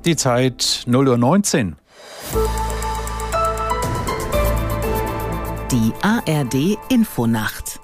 Die Zeit 0:19 Uhr. Die ARD-Infonacht.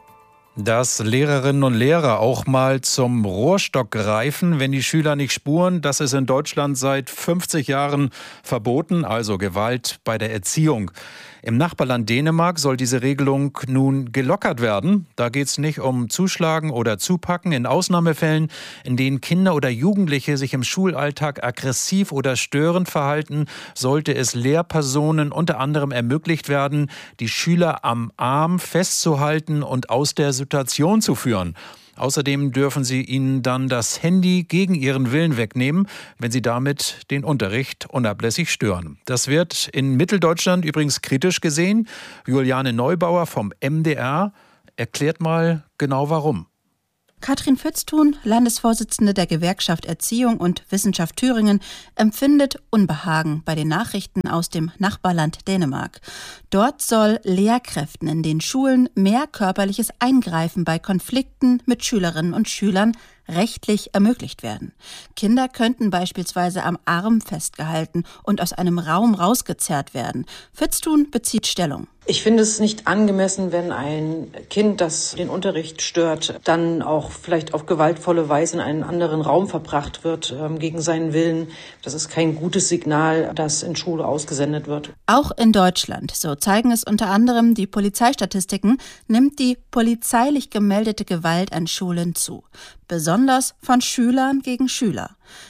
Dass Lehrerinnen und Lehrer auch mal zum Rohrstock greifen, wenn die Schüler nicht spuren, das ist in Deutschland seit 50 Jahren verboten, also Gewalt bei der Erziehung. Im Nachbarland Dänemark soll diese Regelung nun gelockert werden. Da geht es nicht um Zuschlagen oder Zupacken. In Ausnahmefällen, in denen Kinder oder Jugendliche sich im Schulalltag aggressiv oder störend verhalten, sollte es Lehrpersonen unter anderem ermöglicht werden, die Schüler am Arm festzuhalten und aus der Situation zu führen. Außerdem dürfen sie ihnen dann das Handy gegen ihren Willen wegnehmen, wenn sie damit den Unterricht unablässig stören. Das wird in Mitteldeutschland übrigens kritisch gesehen. Juliane Neubauer vom MDR erklärt mal genau warum. Katrin Pfütztun, Landesvorsitzende der Gewerkschaft Erziehung und Wissenschaft Thüringen, empfindet Unbehagen bei den Nachrichten aus dem Nachbarland Dänemark. Dort soll Lehrkräften in den Schulen mehr körperliches Eingreifen bei Konflikten mit Schülerinnen und Schülern rechtlich ermöglicht werden. Kinder könnten beispielsweise am Arm festgehalten und aus einem Raum rausgezerrt werden. Pfütztun bezieht Stellung. Ich finde es nicht angemessen, wenn ein Kind, das den Unterricht stört, dann auch vielleicht auf gewaltvolle Weise in einen anderen Raum verbracht wird, gegen seinen Willen. Das ist kein gutes Signal, das in Schule ausgesendet wird. Auch in Deutschland, so zeigen es unter anderem die Polizeistatistiken, nimmt die polizeilich gemeldete Gewalt an Schulen zu. Besonders von Schülern gegen Schüler.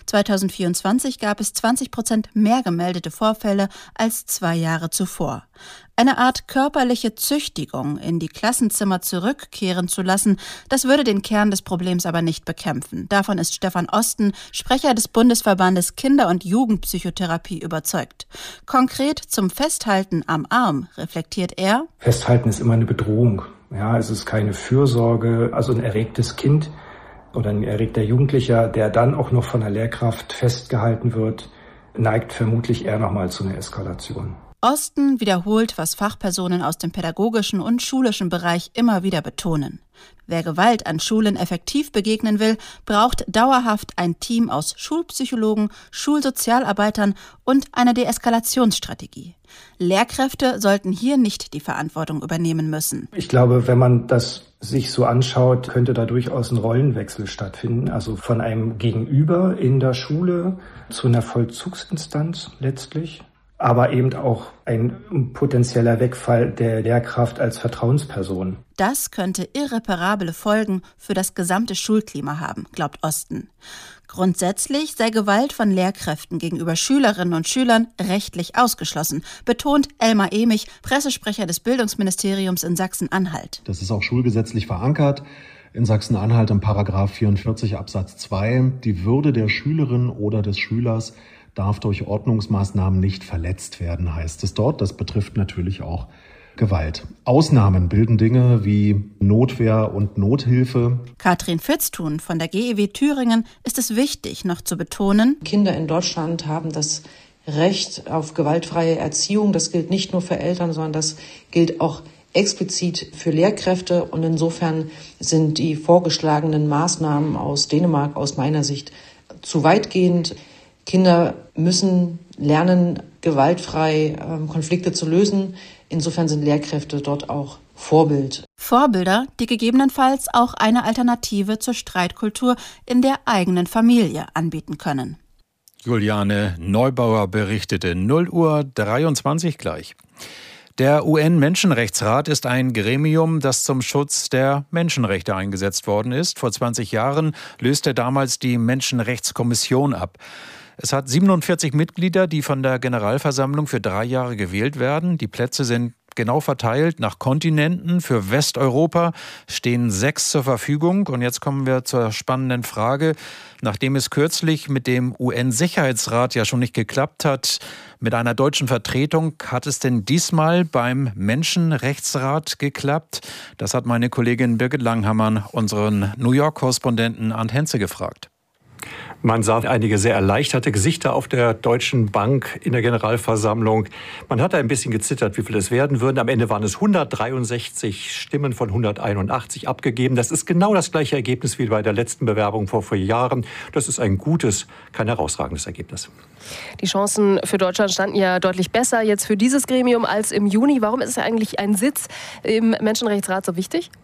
2024 gab es 20% mehr gemeldete Vorfälle als 2 Jahre zuvor. Eine Art körperliche Züchtigung in die Klassenzimmer zurückkehren zu lassen, das würde den Kern des Problems aber nicht bekämpfen. Davon ist Stefan Osten, Sprecher des Bundesverbandes Kinder- und Jugendpsychotherapie, überzeugt. Konkret zum Festhalten am Arm reflektiert er: Festhalten ist immer eine Bedrohung. Ja, es ist keine Fürsorge, also ein erregtes Kind oder ein erregter Jugendlicher, der dann auch noch von der Lehrkraft festgehalten wird, neigt vermutlich eher nochmal zu einer Eskalation. Osten wiederholt, was Fachpersonen aus dem pädagogischen und schulischen Bereich immer wieder betonen. Wer Gewalt an Schulen effektiv begegnen will, braucht dauerhaft ein Team aus Schulpsychologen, Schulsozialarbeitern und eine Deeskalationsstrategie. Lehrkräfte sollten hier nicht die Verantwortung übernehmen müssen. Ich glaube, wenn man das sich so anschaut, könnte da durchaus ein Rollenwechsel stattfinden. Also von einem Gegenüber in der Schule zu einer Vollzugsinstanz letztlich. Aber eben auch ein potenzieller Wegfall der Lehrkraft als Vertrauensperson. Das könnte irreparable Folgen für das gesamte Schulklima haben, glaubt Osten. Grundsätzlich sei Gewalt von Lehrkräften gegenüber Schülerinnen und Schülern rechtlich ausgeschlossen, betont Elmar Emich, Pressesprecher des Bildungsministeriums in Sachsen-Anhalt. Das ist auch schulgesetzlich verankert. In Sachsen-Anhalt im Paragraph 44 Absatz 2. Die Würde der Schülerin oder des Schülers darf durch Ordnungsmaßnahmen nicht verletzt werden, heißt es dort. Das betrifft natürlich auch Gewalt. Ausnahmen bilden Dinge wie Notwehr und Nothilfe. Katrin Pfütztun von der GEW Thüringen ist es wichtig, noch zu betonen: Kinder in Deutschland haben das Recht auf gewaltfreie Erziehung. Das gilt nicht nur für Eltern, sondern das gilt auch explizit für Lehrkräfte. Und insofern sind die vorgeschlagenen Maßnahmen aus Dänemark aus meiner Sicht zu weitgehend. Kinder müssen lernen, gewaltfrei Konflikte zu lösen. Insofern sind Lehrkräfte dort auch Vorbild. Vorbilder, die gegebenenfalls auch eine Alternative zur Streitkultur in der eigenen Familie anbieten können. Juliane Neubauer berichtete. 0:23 Uhr gleich. Der UN-Menschenrechtsrat ist ein Gremium, das zum Schutz der Menschenrechte eingesetzt worden ist. Vor 20 Jahren löste damals die Menschenrechtskommission ab. Es hat 47 Mitglieder, die von der Generalversammlung für 3 Jahre gewählt werden. Die Plätze sind genau verteilt nach Kontinenten. Für Westeuropa stehen 6 zur Verfügung. Und jetzt kommen wir zur spannenden Frage. Nachdem es kürzlich mit dem UN-Sicherheitsrat ja schon nicht geklappt hat, mit einer deutschen Vertretung, hat es denn diesmal beim Menschenrechtsrat geklappt? Das hat meine Kollegin Birgit Langhammer unseren New York-Korrespondenten Arndt Henze gefragt. Man sah einige sehr erleichterte Gesichter auf der Deutschen Bank in der Generalversammlung. Man hat ein bisschen gezittert, wie viel es werden würden. Am Ende waren es 163 Stimmen von 181 abgegeben. Das ist genau das gleiche Ergebnis wie bei der letzten Bewerbung vor 4 Jahren. Das ist ein gutes, kein herausragendes Ergebnis. Die Chancen für Deutschland standen ja deutlich besser jetzt für dieses Gremium als im Juni. Warum ist eigentlich ein Sitz im Menschenrechtsrat so wichtig?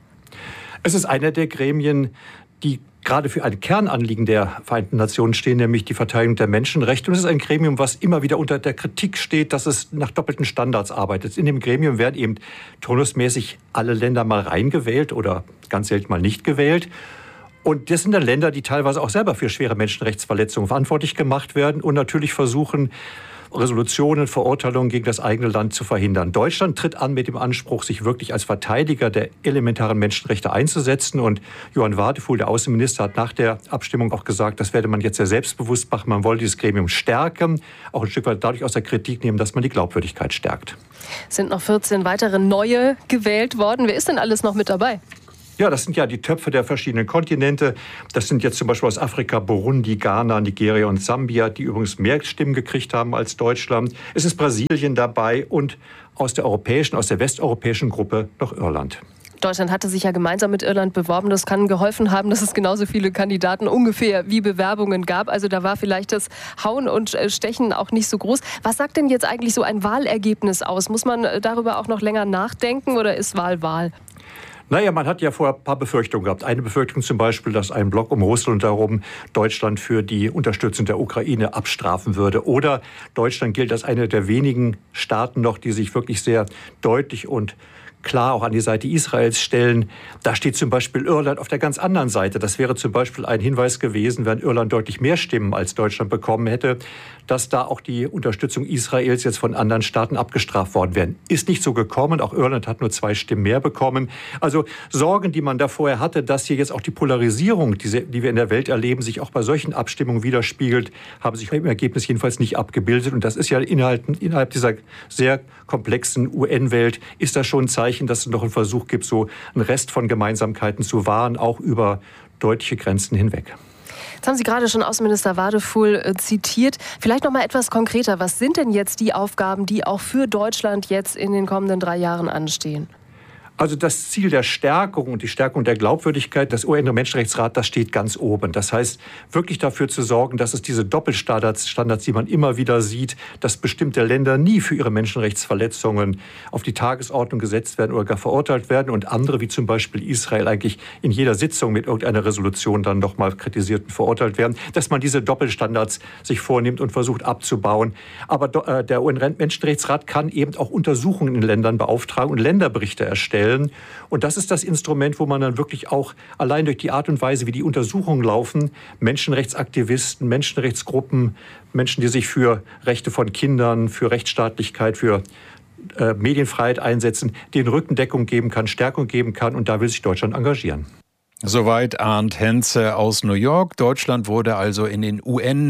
Es ist einer der Gremien, die gerade für ein Kernanliegen der Vereinten Nationen stehen, nämlich die Verteidigung der Menschenrechte. Und es ist ein Gremium, was immer wieder unter der Kritik steht, dass es nach doppelten Standards arbeitet. In dem Gremium werden eben turnusmäßig alle Länder mal reingewählt oder ganz selten mal nicht gewählt. Und das sind dann Länder, die teilweise auch selber für schwere Menschenrechtsverletzungen verantwortlich gemacht werden und natürlich versuchen, Resolutionen, Verurteilungen gegen das eigene Land zu verhindern. Deutschland tritt an mit dem Anspruch, sich wirklich als Verteidiger der elementaren Menschenrechte einzusetzen. Und Johann Wadefuhl, der Außenminister, hat nach der Abstimmung auch gesagt, das werde man jetzt sehr selbstbewusst machen. Man wolle dieses Gremium stärken, auch ein Stück weit dadurch aus der Kritik nehmen, dass man die Glaubwürdigkeit stärkt. Es sind noch 14 weitere neue gewählt worden. Wer ist denn alles noch mit dabei? Ja, das sind ja die Töpfe der verschiedenen Kontinente. Das sind jetzt zum Beispiel aus Afrika Burundi, Ghana, Nigeria und Sambia, die übrigens mehr Stimmen gekriegt haben als Deutschland. Es ist Brasilien dabei und aus der westeuropäischen Gruppe noch Irland. Deutschland hatte sich ja gemeinsam mit Irland beworben. Das kann geholfen haben, dass es genauso viele Kandidaten ungefähr wie Bewerbungen gab. Also da war vielleicht das Hauen und Stechen auch nicht so groß. Was sagt denn jetzt eigentlich so ein Wahlergebnis aus? Muss man darüber auch noch länger nachdenken oder ist Wahl? Naja, man hat ja vorher ein paar Befürchtungen gehabt. Eine Befürchtung zum Beispiel, dass ein Block um Russland herum Deutschland für die Unterstützung der Ukraine abstrafen würde. Oder Deutschland gilt als einer der wenigen Staaten noch, die sich wirklich sehr deutlich und klar auch an die Seite Israels stellen. Da steht zum Beispiel Irland auf der ganz anderen Seite. Das wäre zum Beispiel ein Hinweis gewesen, wenn Irland deutlich mehr Stimmen als Deutschland bekommen hätte, dass da auch die Unterstützung Israels jetzt von anderen Staaten abgestraft worden wäre. Ist nicht so gekommen. Auch Irland hat nur 2 Stimmen mehr bekommen. Also Sorgen, die man da vorher hatte, dass hier jetzt auch die Polarisierung, die wir in der Welt erleben, sich auch bei solchen Abstimmungen widerspiegelt, haben sich im Ergebnis jedenfalls nicht abgebildet. Und das ist ja innerhalb dieser sehr komplexen UN-Welt, ist das schon ein Zeichen, dass es noch einen Versuch gibt, so einen Rest von Gemeinsamkeiten zu wahren, auch über deutliche Grenzen hinweg. Jetzt haben Sie gerade schon Außenminister Wadefuhl zitiert. Vielleicht noch mal etwas konkreter. Was sind denn jetzt die Aufgaben, die auch für Deutschland jetzt in den kommenden 3 Jahren anstehen? Also das Ziel der Stärkung und die Stärkung der Glaubwürdigkeit des UN-Menschenrechtsrats, das steht ganz oben. Das heißt, wirklich dafür zu sorgen, dass es diese Doppelstandards, die man immer wieder sieht, dass bestimmte Länder nie für ihre Menschenrechtsverletzungen auf die Tagesordnung gesetzt werden oder gar verurteilt werden und andere, wie zum Beispiel Israel, eigentlich in jeder Sitzung mit irgendeiner Resolution dann nochmal kritisiert und verurteilt werden, dass man diese Doppelstandards sich vornimmt und versucht abzubauen. Aber der UN-Menschenrechtsrat kann eben auch Untersuchungen in Ländern beauftragen und Länderberichte erstellen. Und das ist das Instrument, wo man dann wirklich auch allein durch die Art und Weise, wie die Untersuchungen laufen, Menschenrechtsaktivisten, Menschenrechtsgruppen, Menschen, die sich für Rechte von Kindern, für Rechtsstaatlichkeit, für Medienfreiheit einsetzen, den Rückendeckung geben kann, Stärkung geben kann. Und da will sich Deutschland engagieren. Soweit Arndt Henze aus New York. Deutschland wurde also in den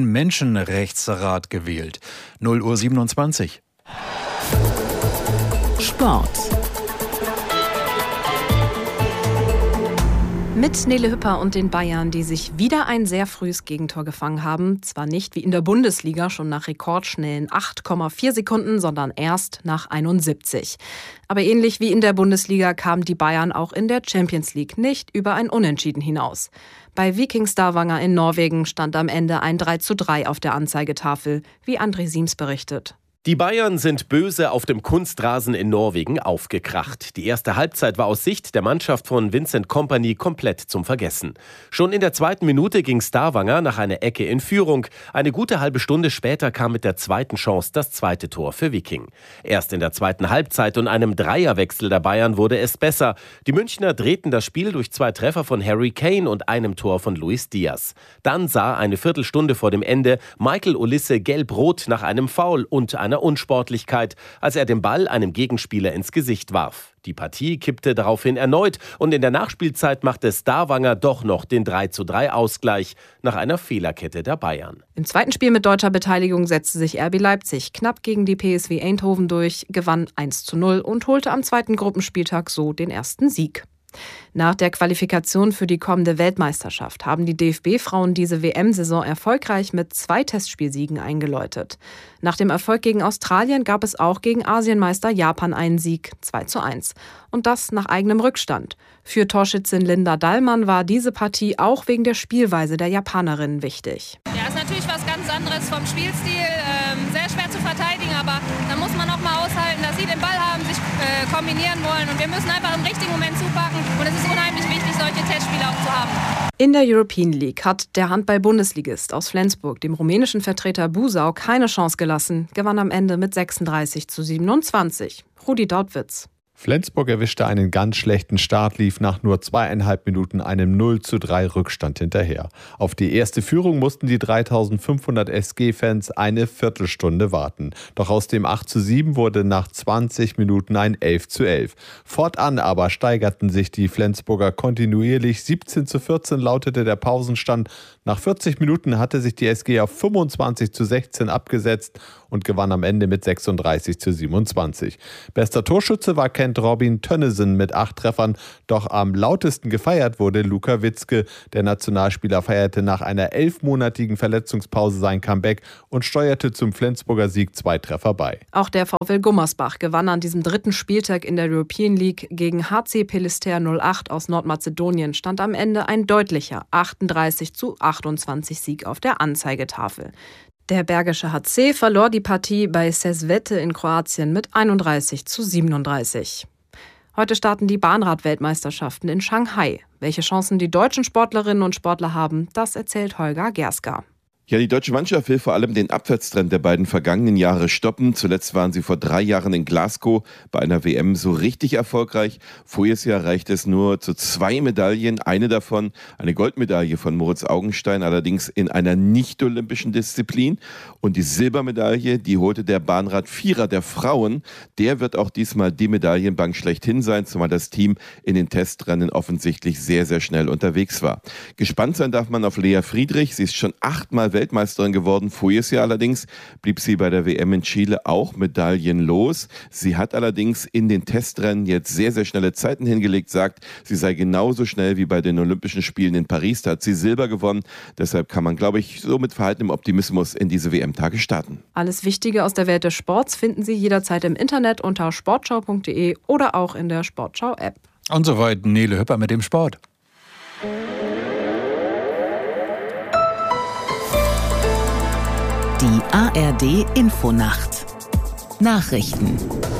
UN-Menschenrechtsrat gewählt. 0:27 Uhr. Sport. Mit Nele Hüpper und den Bayern, die sich wieder ein sehr frühes Gegentor gefangen haben. Zwar nicht wie in der Bundesliga schon nach rekordschnellen 8,4 Sekunden, sondern erst nach 71. Aber ähnlich wie in der Bundesliga kamen die Bayern auch in der Champions League nicht über ein Unentschieden hinaus. Bei Viking Stavanger in Norwegen stand am Ende ein 3:3 auf der Anzeigetafel, wie André Siems berichtet. Die Bayern sind böse auf dem Kunstrasen in Norwegen aufgekracht. Die erste Halbzeit war aus Sicht der Mannschaft von Vincent Kompany komplett zum Vergessen. Schon in der 2. Minute ging Stavanger nach einer Ecke in Führung. Eine gute halbe Stunde später kam mit der zweiten Chance das 2. Tor für Viking. Erst in der 2. Halbzeit und einem Dreierwechsel der Bayern wurde es besser. Die Münchner drehten das Spiel durch 2 Treffer von Harry Kane und einem Tor von Luis Diaz. Dann sah eine Viertelstunde vor dem Ende Michael Olise gelb-rot nach einem Foul und einer Unsportlichkeit, als er den Ball einem Gegenspieler ins Gesicht warf. Die Partie kippte daraufhin erneut und in der Nachspielzeit machte Stavanger doch noch den 3:3 Ausgleich nach einer Fehlerkette der Bayern. Im zweiten Spiel mit deutscher Beteiligung setzte sich RB Leipzig knapp gegen die PSV Eindhoven durch, gewann 1:0 und holte am zweiten Gruppenspieltag so den ersten Sieg. Nach der Qualifikation für die kommende Weltmeisterschaft haben die DFB-Frauen diese WM-Saison erfolgreich mit 2 Testspielsiegen eingeläutet. Nach dem Erfolg gegen Australien gab es auch gegen Asienmeister Japan einen Sieg, 2:1. Und das nach eigenem Rückstand. Für Torschützin Linda Dallmann war diese Partie auch wegen der Spielweise der Japanerinnen wichtig. Ja, ist natürlich was ganz anderes vom Spielstil. Sehr schwer zu verteidigen, aber da muss man auch mal aushalten, dass sie den Ball haben, sich kombinieren wollen. Und wir müssen einfach im richtigen Moment zupacken. Und es ist unheimlich wichtig, solche Testspiele auch zu haben. In der European League hat der Handball-Bundesligist aus Flensburg dem rumänischen Vertreter Busau keine Chance gelassen, gewann am Ende mit 36:27. Rudi Dautwitz. Flensburg erwischte einen ganz schlechten Start, lief nach nur 2,5 Minuten einem 0:3 Rückstand hinterher. Auf die erste Führung mussten die 3500 SG-Fans eine Viertelstunde warten. Doch aus dem 8:7 wurde nach 20 Minuten ein 11:11. Fortan aber steigerten sich die Flensburger kontinuierlich. 17:14 lautete der Pausenstand. Nach 40 Minuten hatte sich die SG auf 25:16 abgesetzt und gewann am Ende mit 36:27. Bester Torschütze war Kent Robin Tönnesen mit 8 Treffern. Doch am lautesten gefeiert wurde Luka Witzke. Der Nationalspieler feierte nach einer 11-monatigen Verletzungspause sein Comeback und steuerte zum Flensburger Sieg 2 Treffer bei. Auch der VfL Gummersbach gewann an diesem 3. Spieltag in der European League gegen HC Pelister 08 aus Nordmazedonien. Stand am Ende ein deutlicher 38:28 Sieg auf der Anzeigetafel. Der Bergische HC verlor die Partie bei Sesvete in Kroatien mit 31:37. Heute starten die Bahnrad-Weltmeisterschaften in Shanghai. Welche Chancen die deutschen Sportlerinnen und Sportler haben, das erzählt Holger Gerska. Ja, die deutsche Mannschaft will vor allem den Abwärtstrend der beiden vergangenen Jahre stoppen. Zuletzt waren sie vor 3 Jahren in Glasgow bei einer WM so richtig erfolgreich. Voriges Jahr reichte es nur zu 2 Medaillen. Eine davon, eine Goldmedaille von Moritz Augenstein, allerdings in einer nicht-olympischen Disziplin. Und die Silbermedaille, die holte der Bahnrad-Vierer der Frauen. Der wird auch diesmal die Medaillenbank schlechthin sein, zumal das Team in den Testrennen offensichtlich sehr, sehr schnell unterwegs war. Gespannt sein darf man auf Lea Friedrich. Sie ist schon 8-mal Weltmeisterin geworden. Voriges Jahr allerdings blieb sie bei der WM in Chile auch medaillenlos. Sie hat allerdings in den Testrennen jetzt sehr, sehr schnelle Zeiten hingelegt, sagt, sie sei genauso schnell wie bei den Olympischen Spielen in Paris. Da hat sie Silber gewonnen. Deshalb kann man, glaube ich, so mit verhaltenem Optimismus in diese WM-Tage starten. Alles Wichtige aus der Welt des Sports finden Sie jederzeit im Internet unter sportschau.de oder auch in der Sportschau-App. Und soweit Nele Hüpper mit dem Sport. Die ARD Infonacht. Nachrichten.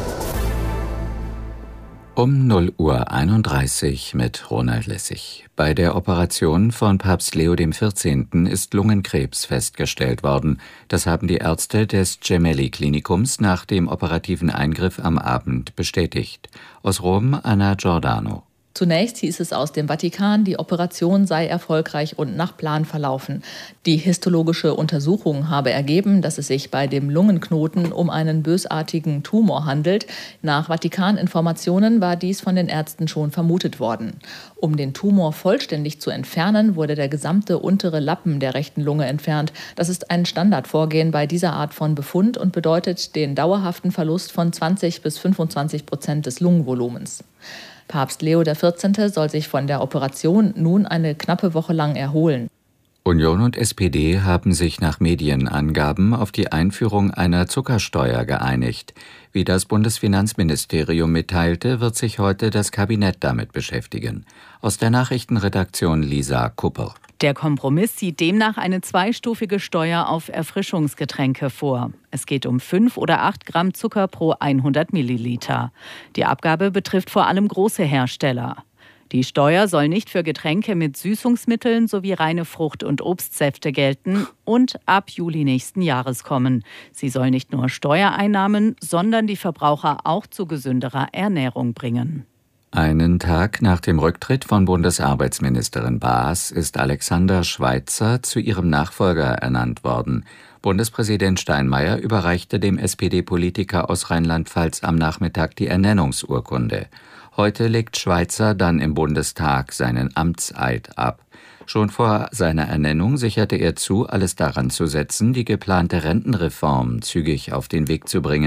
Um 0:31 Uhr mit Ronald Lessig. Bei der Operation von Papst Leo XIV. Ist Lungenkrebs festgestellt worden. Das haben die Ärzte des Gemelli-Klinikums nach dem operativen Eingriff am Abend bestätigt. Aus Rom, Anna Giordano. Zunächst hieß es aus dem Vatikan, die Operation sei erfolgreich und nach Plan verlaufen. Die histologische Untersuchung habe ergeben, dass es sich bei dem Lungenknoten um einen bösartigen Tumor handelt. Nach Vatikaninformationen war dies von den Ärzten schon vermutet worden. Um den Tumor vollständig zu entfernen, wurde der gesamte untere Lappen der rechten Lunge entfernt. Das ist ein Standardvorgehen bei dieser Art von Befund und bedeutet den dauerhaften Verlust von 20-25% des Lungenvolumens. Papst Leo XIV. Soll sich von der Operation nun eine knappe Woche lang erholen. Union und SPD haben sich nach Medienangaben auf die Einführung einer Zuckersteuer geeinigt. Wie das Bundesfinanzministerium mitteilte, wird sich heute das Kabinett damit beschäftigen. Aus der Nachrichtenredaktion Lisa Kupper. Der Kompromiss sieht demnach eine zweistufige Steuer auf Erfrischungsgetränke vor. Es geht um 5 oder 8 Gramm Zucker pro 100 Milliliter. Die Abgabe betrifft vor allem große Hersteller. Die Steuer soll nicht für Getränke mit Süßungsmitteln sowie reine Frucht- und Obstsäfte gelten und ab Juli nächsten Jahres kommen. Sie soll nicht nur Steuereinnahmen, sondern die Verbraucher auch zu gesünderer Ernährung bringen. Einen Tag nach dem Rücktritt von Bundesarbeitsministerin Baas ist Alexander Schweitzer zu ihrem Nachfolger ernannt worden. Bundespräsident Steinmeier überreichte dem SPD-Politiker aus Rheinland-Pfalz am Nachmittag die Ernennungsurkunde. Heute legt Schweitzer dann im Bundestag seinen Amtseid ab. Schon vor seiner Ernennung sicherte er zu, alles daran zu setzen, die geplante Rentenreform zügig auf den Weg zu bringen.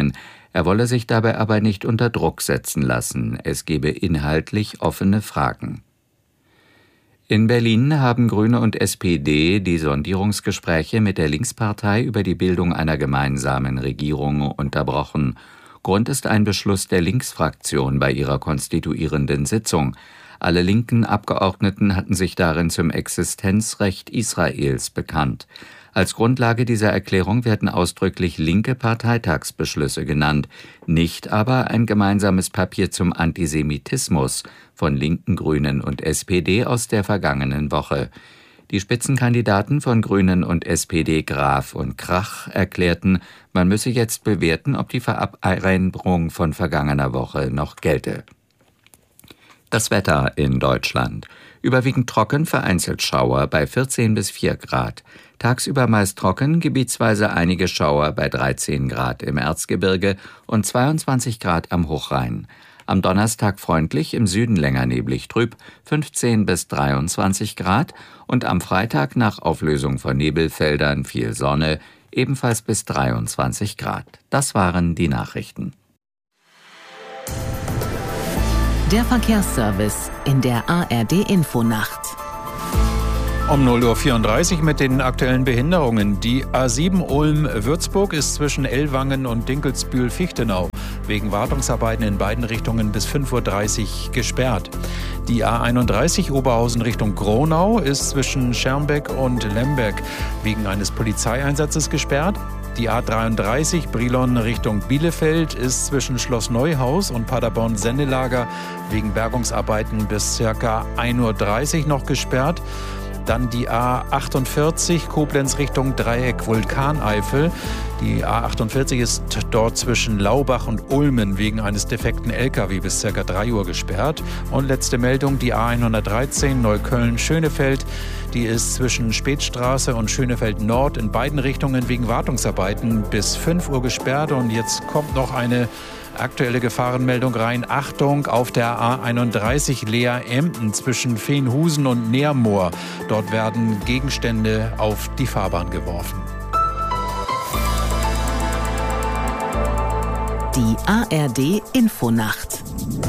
Er wolle sich dabei aber nicht unter Druck setzen lassen. Es gebe inhaltlich offene Fragen. In Berlin haben Grüne und SPD die Sondierungsgespräche mit der Linkspartei über die Bildung einer gemeinsamen Regierung unterbrochen. Grund ist ein Beschluss der Linksfraktion bei ihrer konstituierenden Sitzung. Alle linken Abgeordneten hatten sich darin zum Existenzrecht Israels bekannt. Als Grundlage dieser Erklärung werden ausdrücklich linke Parteitagsbeschlüsse genannt, nicht aber ein gemeinsames Papier zum Antisemitismus von Linken, Grünen und SPD aus der vergangenen Woche. Die Spitzenkandidaten von Grünen und SPD, Graf und Krach, erklärten, man müsse jetzt bewerten, ob die Vereinbarung von vergangener Woche noch gelte. Das Wetter in Deutschland. Überwiegend trocken, vereinzelt Schauer bei 14 bis 4 Grad. Tagsüber meist trocken, gebietsweise einige Schauer bei 13 Grad im Erzgebirge und 22 Grad am Hochrhein. Am Donnerstag freundlich, im Süden länger neblig trüb, 15 bis 23 Grad und am Freitag nach Auflösung von Nebelfeldern viel Sonne, ebenfalls bis 23 Grad. Das waren die Nachrichten. Der Verkehrsservice in der ARD-Infonacht. Um 0:34 Uhr mit den aktuellen Behinderungen. Die A7 Ulm-Würzburg ist zwischen Ellwangen und Dinkelsbühl-Fichtenau wegen Wartungsarbeiten in beiden Richtungen bis 5:30 Uhr gesperrt. Die A31 Oberhausen Richtung Gronau ist zwischen Schermbeck und Lemberg wegen eines Polizeieinsatzes gesperrt. Die A33 Brilon Richtung Bielefeld ist zwischen Schloss Neuhaus und Paderborn-Sendelager wegen Bergungsarbeiten bis ca. 1:30 Uhr noch gesperrt. Dann die A48 Koblenz Richtung Dreieck Vulkaneifel. Die A48 ist dort zwischen Laubach und Ulmen wegen eines defekten LKW bis ca. 3 Uhr gesperrt. Und letzte Meldung, die A113 Neukölln-Schönefeld. Die ist zwischen Spätstraße und Schönefeld Nord in beiden Richtungen wegen Wartungsarbeiten bis 5 Uhr gesperrt. Und jetzt kommt noch eine aktuelle Gefahrenmeldung rein. Achtung, auf der A31 Leer-Emden zwischen Veenhusen und Neermoor. Dort werden Gegenstände auf die Fahrbahn geworfen. Die ARD-Infonacht.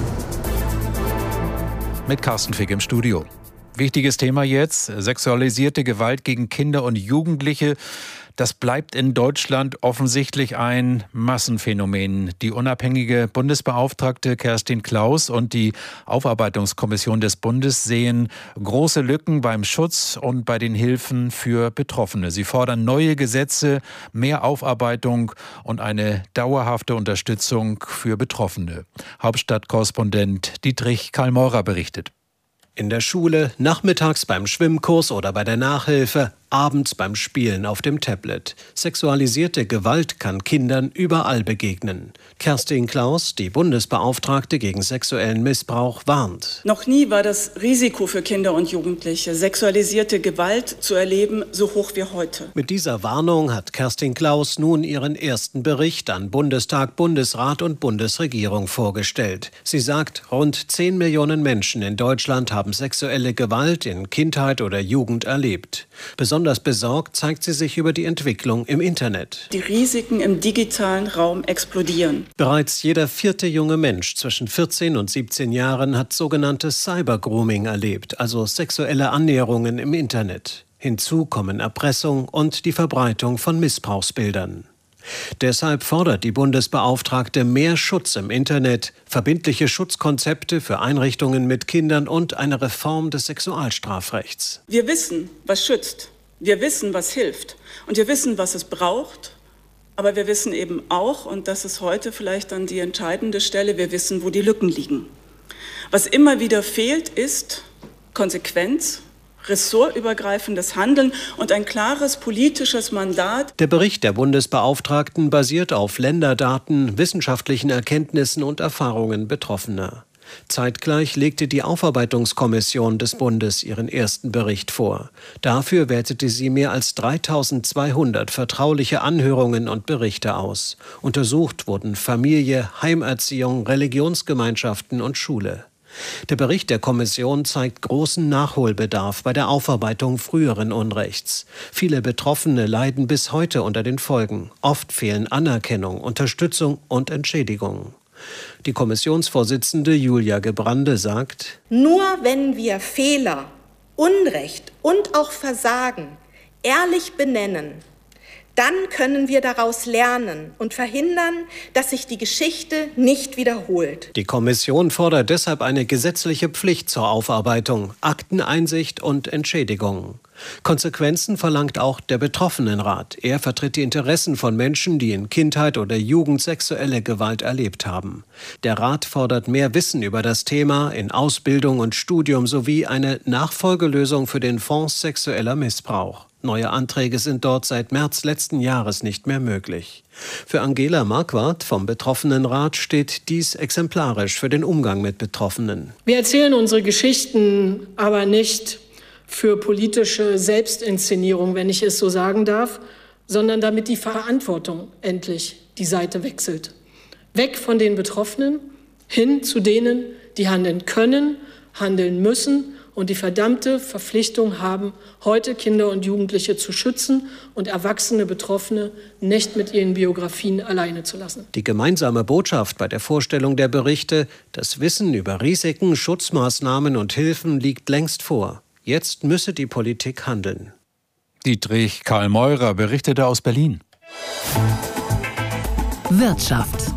Mit Carsten Fick im Studio. Wichtiges Thema jetzt, sexualisierte Gewalt gegen Kinder und Jugendliche. Das bleibt in Deutschland offensichtlich ein Massenphänomen. Die unabhängige Bundesbeauftragte Kerstin Klaus und die Aufarbeitungskommission des Bundes sehen große Lücken beim Schutz und bei den Hilfen für Betroffene. Sie fordern neue Gesetze, mehr Aufarbeitung und eine dauerhafte Unterstützung für Betroffene. Hauptstadtkorrespondent Dietrich Karl-Maurer berichtet. In der Schule, nachmittags beim Schwimmkurs oder bei der Nachhilfe, abends beim Spielen auf dem Tablet. Sexualisierte Gewalt kann Kindern überall begegnen. Kerstin Klaus, die Bundesbeauftragte gegen sexuellen Missbrauch, warnt. Noch nie war das Risiko für Kinder und Jugendliche, sexualisierte Gewalt zu erleben, so hoch wie heute. Mit dieser Warnung hat Kerstin Klaus nun ihren ersten Bericht an Bundestag, Bundesrat und Bundesregierung vorgestellt. Sie sagt, rund 10 Millionen Menschen in Deutschland haben sexuelle Gewalt in Kindheit oder Jugend erlebt. Besonders besorgt zeigt sie sich über die Entwicklung im Internet. Die Risiken im digitalen Raum explodieren. Bereits jeder 4. junge Mensch zwischen 14 und 17 Jahren hat sogenanntes Cybergrooming erlebt, also sexuelle Annäherungen im Internet. Hinzu kommen Erpressung und die Verbreitung von Missbrauchsbildern. Deshalb fordert die Bundesbeauftragte mehr Schutz im Internet, verbindliche Schutzkonzepte für Einrichtungen mit Kindern und eine Reform des Sexualstrafrechts. Wir wissen, was schützt. Wir wissen, was hilft. Und wir wissen, was es braucht. Aber wir wissen eben auch, und das ist heute vielleicht dann die entscheidende Stelle, wir wissen, wo die Lücken liegen. Was immer wieder fehlt, ist Konsequenz, ressortübergreifendes Handeln und ein klares politisches Mandat. Der Bericht der Bundesbeauftragten basiert auf Länderdaten, wissenschaftlichen Erkenntnissen und Erfahrungen Betroffener. Zeitgleich legte die Aufarbeitungskommission des Bundes ihren ersten Bericht vor. Dafür wertete sie mehr als 3200 vertrauliche Anhörungen und Berichte aus. Untersucht wurden Familie, Heimerziehung, Religionsgemeinschaften und Schule. Der Bericht der Kommission zeigt großen Nachholbedarf bei der Aufarbeitung früheren Unrechts. Viele Betroffene leiden bis heute unter den Folgen. Oft fehlen Anerkennung, Unterstützung und Entschädigung. Die Kommissionsvorsitzende Julia Gebrande sagt: Nur wenn wir Fehler, Unrecht und auch Versagen ehrlich benennen, dann können wir daraus lernen und verhindern, dass sich die Geschichte nicht wiederholt. Die Kommission fordert deshalb eine gesetzliche Pflicht zur Aufarbeitung, Akteneinsicht und Entschädigung. Konsequenzen verlangt auch der Betroffenenrat. Er vertritt die Interessen von Menschen, die in Kindheit oder Jugend sexuelle Gewalt erlebt haben. Der Rat fordert mehr Wissen über das Thema in Ausbildung und Studium sowie eine Nachfolgelösung für den Fonds sexueller Missbrauch. Neue Anträge sind dort seit März letzten Jahres nicht mehr möglich. Für Angela Marquardt vom Betroffenenrat steht dies exemplarisch für den Umgang mit Betroffenen. Wir erzählen unsere Geschichten aber nicht für politische Selbstinszenierung, wenn ich es so sagen darf, sondern damit die Verantwortung endlich die Seite wechselt. Weg von den Betroffenen hin zu denen, die handeln können, handeln müssen und die verdammte Verpflichtung haben, heute Kinder und Jugendliche zu schützen und erwachsene Betroffene nicht mit ihren Biografien alleine zu lassen. Die gemeinsame Botschaft bei der Vorstellung der Berichte: Das Wissen über Risiken, Schutzmaßnahmen und Hilfen liegt längst vor. Jetzt müsse die Politik handeln. Dietrich Karl Meurer berichtete aus Berlin. Wirtschaft.